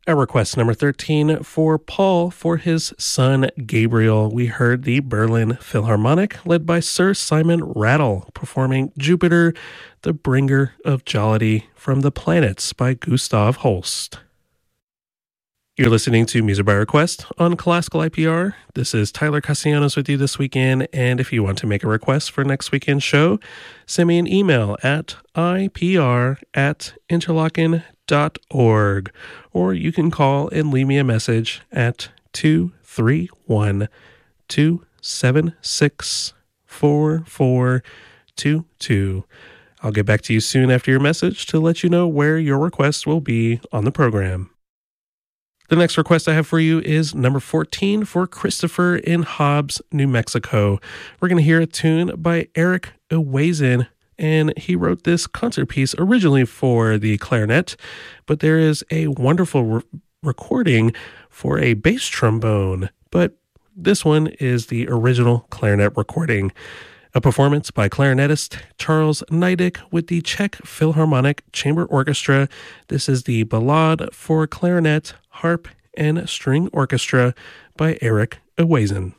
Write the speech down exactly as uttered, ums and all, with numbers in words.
At request number thirteen for Paul for his son Gabriel, we heard the Berlin Philharmonic led by Sir Simon Rattle performing Jupiter, the Bringer of Jollity from the Planets by Gustav Holst. You're listening to Music by Request on Classical I P R. This is Tyler Castellanos with you this weekend, and if you want to make a request for next weekend's show, send me an email at ipr at interlochen dot org, or you can call and leave me a message at two three one, two seven six, four four two two. I'll get back to you soon after your message to let you know where your request will be on the program. The next request I have for you is number fourteen for Christopher in Hobbs, New Mexico. We're going to hear a tune by Eric Ewazen, and he wrote this concert piece originally for the clarinet, but there is a wonderful re- recording for a bass trombone, but this one is the original clarinet recording. A performance by clarinetist Charles Neidig with the Czech Philharmonic Chamber Orchestra. This is the Ballade for Clarinet, Harp, and String Orchestra by Eric Ewazen.